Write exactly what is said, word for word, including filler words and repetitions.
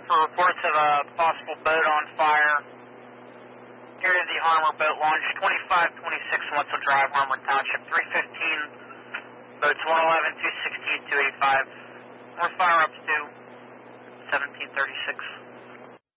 for reports of a possible boat on fire. Area of the Harmer boat launch, twenty-five twenty-six Wetzel Drive, Harmer Township, three fifteen, boats one eleven, two sixteen, two eighty-five. More fire ups to seventeen thirty-six.